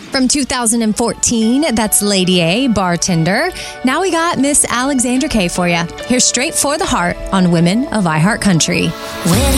From 2014, that's Lady A, Bartender. Now we got Miss Alexandra K for you. Here's Straight for the Heart on Women of iHeart Country. When